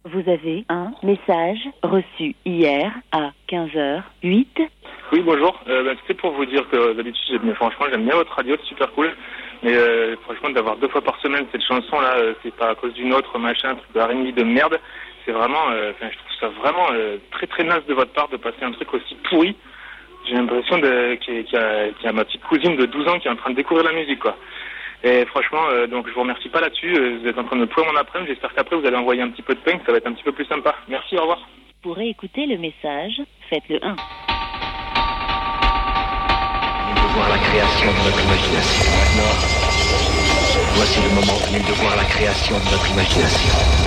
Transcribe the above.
Vous avez un message reçu hier à 15h08. Oui, bonjour. C'était pour vous dire que d'habitude, franchement, j'aime bien votre radio, c'est super cool. Mais franchement, d'avoir 2 fois par semaine cette chanson-là, c'est pas à cause d'une autre, machin, truc de R&B de merde. C'est vraiment, je trouve ça vraiment très très naze de votre part de passer un truc aussi pourri. J'ai l'impression qu'il y a ma petite cousine de 12 ans qui est en train de découvrir la musique, quoi. Et franchement, donc je vous remercie pas là-dessus. Vous êtes en train de me pourrir mon après-midi. J'espère qu'après vous allez envoyer un petit peu de punk, ça va être un petit peu plus sympa. Merci, au revoir. Pour écouter le message, faites le 1. De voir la création de notre imagination. Maintenant, voici le moment venu de voir la création de notre imagination.